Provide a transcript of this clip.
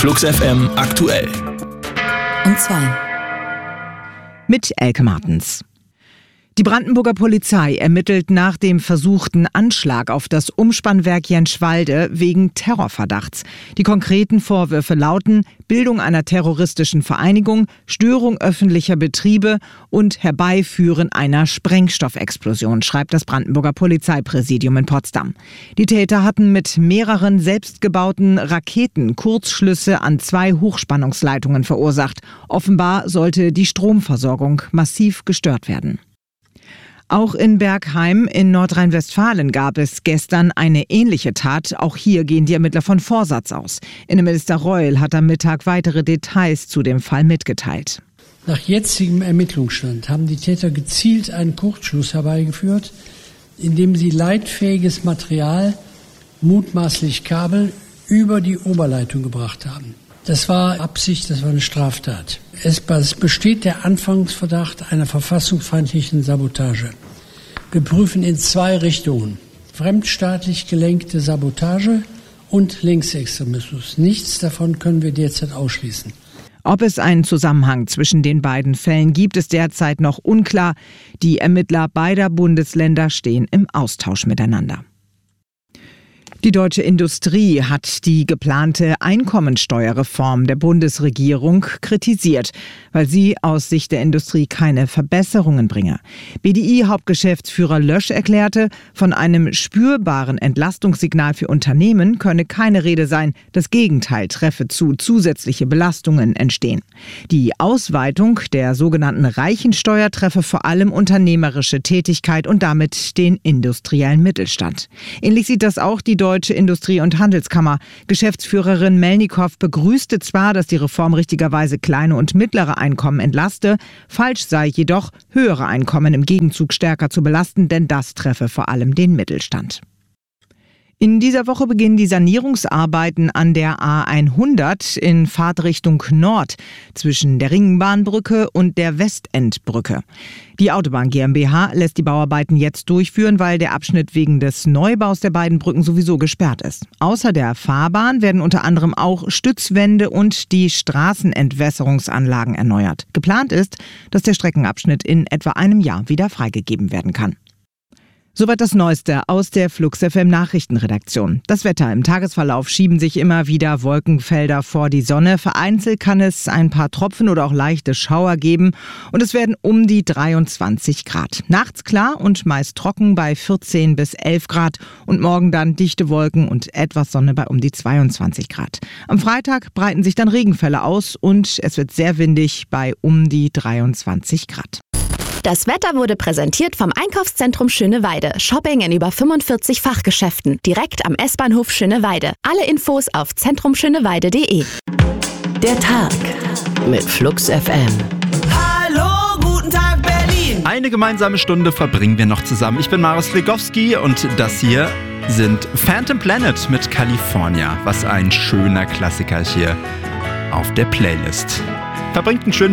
Flux FM aktuell. Und 2. Mit Elke Martens. Die Brandenburger Polizei ermittelt nach dem versuchten Anschlag auf das Umspannwerk Jenschwalde wegen Terrorverdachts. Die konkreten Vorwürfe lauten Bildung einer terroristischen Vereinigung, Störung öffentlicher Betriebe und Herbeiführen einer Sprengstoffexplosion, schreibt das Brandenburger Polizeipräsidium in Potsdam. Die Täter hatten mit mehreren selbstgebauten Raketen Kurzschlüsse an 2 Hochspannungsleitungen verursacht. Offenbar sollte die Stromversorgung massiv gestört werden. Auch in Bergheim in Nordrhein-Westfalen gab es gestern eine ähnliche Tat. Auch hier gehen die Ermittler von Vorsatz aus. Innenminister Reul hat am Mittag weitere Details zu dem Fall mitgeteilt. Nach jetzigem Ermittlungsstand haben die Täter gezielt einen Kurzschluss herbeigeführt, indem sie leitfähiges Material, mutmaßlich Kabel, über die Oberleitung gebracht haben. Das war Absicht, das war eine Straftat. Es besteht der Anfangsverdacht einer verfassungsfeindlichen Sabotage. Wir prüfen in 2 Richtungen: fremdstaatlich gelenkte Sabotage und Linksextremismus. Nichts davon können wir derzeit ausschließen. Ob es einen Zusammenhang zwischen den beiden Fällen gibt, ist derzeit noch unklar. Die Ermittler beider Bundesländer stehen im Austausch miteinander. Die deutsche Industrie hat die geplante Einkommensteuerreform der Bundesregierung kritisiert, weil sie aus Sicht der Industrie keine Verbesserungen bringe. BDI-Hauptgeschäftsführer Lösch erklärte, von einem spürbaren Entlastungssignal für Unternehmen könne keine Rede sein. Das Gegenteil treffe zu, zusätzliche Belastungen entstehen. Die Ausweitung der sogenannten Reichensteuer treffe vor allem unternehmerische Tätigkeit und damit den industriellen Mittelstand. Ähnlich sieht das auch die Deutsche Industrie- und Handelskammer. Geschäftsführerin Melnikow begrüßte zwar, dass die Reform richtigerweise kleine und mittlere Einkommen entlaste, falsch sei jedoch, höhere Einkommen im Gegenzug stärker zu belasten, denn das treffe vor allem den Mittelstand. In dieser Woche beginnen die Sanierungsarbeiten an der A100 in Fahrtrichtung Nord zwischen der Ringbahnbrücke und der Westendbrücke. Die Autobahn GmbH lässt die Bauarbeiten jetzt durchführen, weil der Abschnitt wegen des Neubaus der beiden Brücken sowieso gesperrt ist. Außer der Fahrbahn werden unter anderem auch Stützwände und die Straßenentwässerungsanlagen erneuert. Geplant ist, dass der Streckenabschnitt in etwa einem Jahr wieder freigegeben werden kann. Soweit das Neueste aus der Flux FM Nachrichtenredaktion. Das Wetter: Im Tagesverlauf schieben sich immer wieder Wolkenfelder vor die Sonne. Vereinzelt kann es ein paar Tropfen oder auch leichte Schauer geben und es werden um die 23 Grad. Nachts klar und meist trocken bei 14 bis 11 Grad und morgen dann dichte Wolken und etwas Sonne bei um die 22 Grad. Am Freitag breiten sich dann Regenfälle aus und es wird sehr windig bei um die 23 Grad. Das Wetter wurde präsentiert vom Einkaufszentrum Schöneweide. Shopping in über 45 Fachgeschäften. Direkt am S-Bahnhof Schöneweide. Alle Infos auf zentrumschöneweide.de. Der Tag mit Flux FM. Hallo, guten Tag Berlin. Eine gemeinsame Stunde verbringen wir noch zusammen. Ich bin Marius Legowski und das hier sind Phantom Planet mit California. Was ein schöner Klassiker hier auf der Playlist. Verbringt einen schönen